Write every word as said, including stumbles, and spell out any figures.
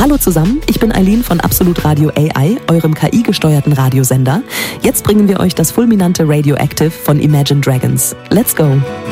Hallo zusammen, ich bin Eileen von Absolut Radio A I, eurem K I-gesteuerten Radiosender. Jetzt bringen wir euch das fulminante Radioactive von Imagine Dragons. Let's go!